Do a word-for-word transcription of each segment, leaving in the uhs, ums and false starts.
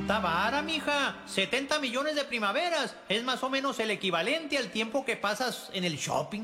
Está vara, mija. setenta millones de primaveras. Es más o menos el equivalente al tiempo que pasas en el shopping.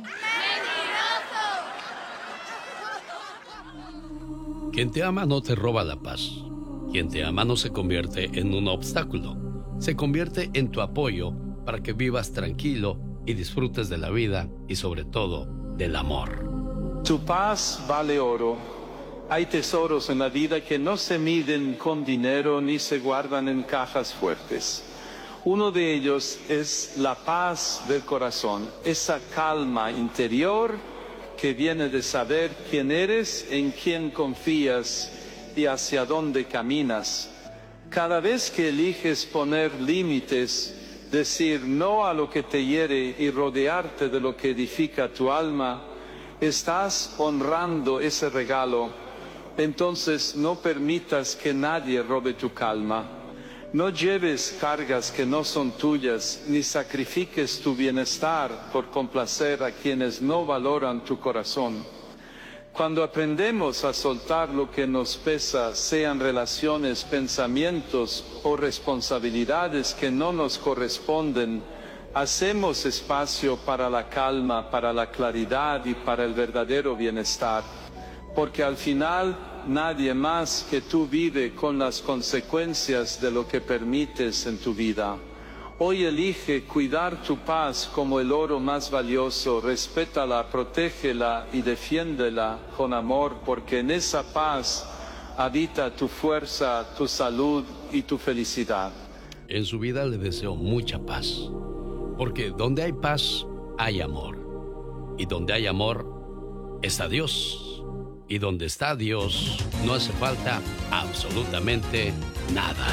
Quien te ama no te roba la paz. Quien te ama no se convierte en un obstáculo. Se convierte en tu apoyo para que vivas tranquilo y disfrutes de la vida y sobre todo del amor. Tu paz vale oro. Hay tesoros en la vida que no se miden con dinero ni se guardan en cajas fuertes. Uno de ellos es la paz del corazón, esa calma interior que viene de saber quién eres, en quién confías y hacia dónde caminas. Cada vez que eliges poner límites, decir no a lo que te hiere y rodearte de lo que edifica tu alma, estás honrando ese regalo. Entonces no permitas que nadie robe tu calma. No lleves cargas que no son tuyas, ni sacrifiques tu bienestar por complacer a quienes no valoran tu corazón. Cuando aprendemos a soltar lo que nos pesa, sean relaciones, pensamientos o responsabilidades que no nos corresponden, hacemos espacio para la calma, para la claridad y para el verdadero bienestar. Porque al final nadie más que tú vive con las consecuencias de lo que permites en tu vida. Hoy elige cuidar tu paz como el oro más valioso, respétala, protégela y defiéndela con amor, porque en esa paz habita tu fuerza, tu salud y tu felicidad. En su vida le deseo mucha paz, porque donde hay paz hay amor, y donde hay amor está Dios. Y donde está Dios, no hace falta absolutamente nada.